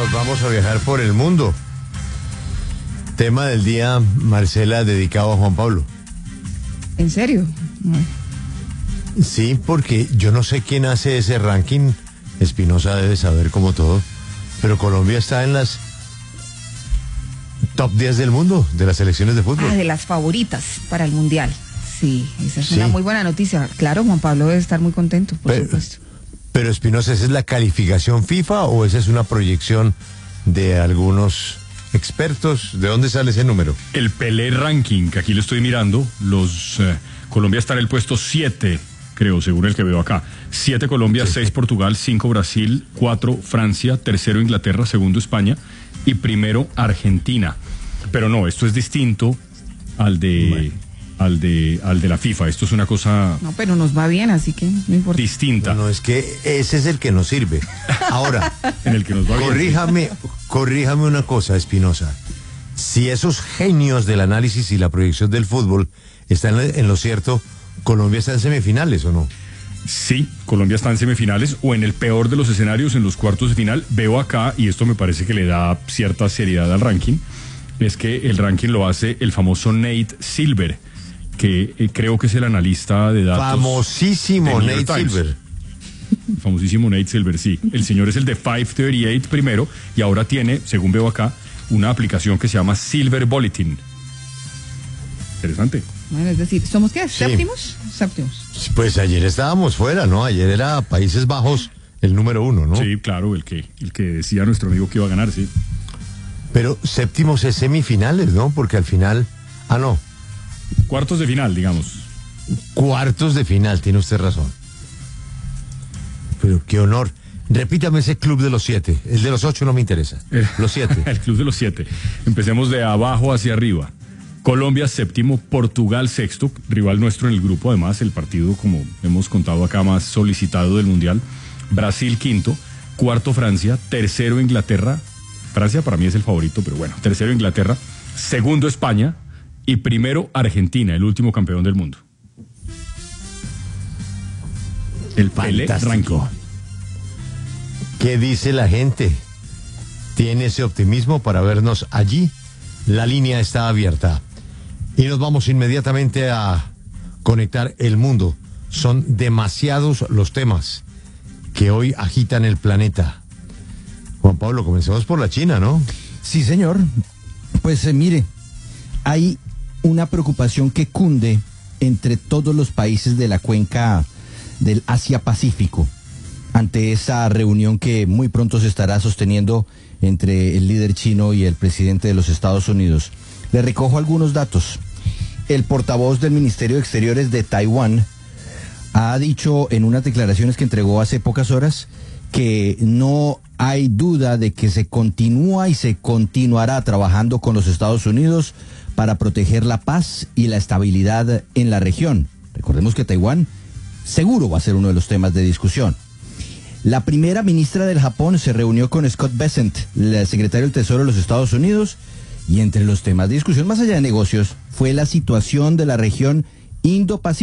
nos vamos a viajar por el mundo. Tema del día, Marcela, dedicado a Juan Pablo. ¿En serio? No. Sí, porque yo no sé quién hace ese ranking. Espinosa debe saber como todo. Pero Colombia está en las top 10 del mundo, de las selecciones de fútbol. Ah, de las favoritas para el Mundial. Sí, esa es una muy buena noticia. Claro, Juan Pablo debe estar muy contento, por supuesto. Pero Espinosa, ¿esa es la calificación FIFA o esa es una proyección de algunos expertos? ¿De dónde sale ese número? El Pelé Ranking, que aquí lo estoy mirando, Colombia está en el puesto 7, creo, según el que veo acá. 7 Colombia, 6 Portugal, 5 Brasil, 4 Francia, tercero Inglaterra, segundo España y primero Argentina. Pero no, esto es distinto al de la FIFA. Esto es una cosa... No, pero nos va bien, así que no importa. Distinta. No, es que ese es el que nos sirve. Ahora, en el que nos va bien. Corríjame una cosa, Espinosa. Si esos genios del análisis y la proyección del fútbol están en lo cierto, ¿Colombia está en semifinales o no? Sí, Colombia está en semifinales o en el peor de los escenarios, en los cuartos de final. Veo acá, y esto me parece que le da cierta seriedad al ranking, es que el ranking lo hace el famoso Nate Silver, que creo que es el analista de datos. Famosísimo Nate Silver. Famosísimo Nate Silver, sí. El señor es el de 538 primero y ahora tiene, según veo acá, una aplicación que se llama Silver Bulletin. Interesante. Bueno, es decir, ¿somos qué? ¿Séptimos? Séptimos. Pues ayer estábamos fuera, ¿no? Ayer era Países Bajos el número 1, ¿no? Sí, claro, el que decía nuestro amigo que iba a ganar, sí. Pero séptimos es semifinales, ¿no? Porque al final... Ah, no. Cuartos de final, digamos. Cuartos de final, tiene usted razón. Pero qué honor. Repítame ese club de los 7. El de los 8 no me interesa. Los 7. El club de los 7. Empecemos de abajo hacia arriba. Colombia séptimo, Portugal sexto, rival nuestro en el grupo, además el partido, como hemos contado acá, más solicitado del Mundial. Brasil quinto, cuarto Francia, tercero Inglaterra. Francia para mí es el favorito, pero bueno, tercero Inglaterra, segundo España y primero Argentina, el último campeón del mundo. El Pelé Ranking. ¿Qué dice la gente? ¿Tiene ese optimismo para vernos allí? La línea está abierta. Y nos vamos inmediatamente a conectar el mundo. Son demasiados los temas que hoy agitan el planeta. Juan Pablo, comencemos por la China, ¿no? Sí, señor. Pues mire, hay una preocupación que cunde entre todos los países de la cuenca del Asia-Pacífico ante esa reunión que muy pronto se estará sosteniendo entre el líder chino y el presidente de los Estados Unidos. Le recojo algunos datos. El portavoz del Ministerio de Exteriores de Taiwán ha dicho en unas declaraciones que entregó hace pocas horas que no hay duda de que se continúa y se continuará trabajando con los Estados Unidos para proteger la paz y la estabilidad en la región. Recordemos que Taiwán seguro va a ser uno de los temas de discusión. La primera ministra del Japón se reunió con Scott Bessent, el secretario del Tesoro de los Estados Unidos, y entre los temas de discusión, más allá de negocios, fue la situación de la región Indo-Pacífico.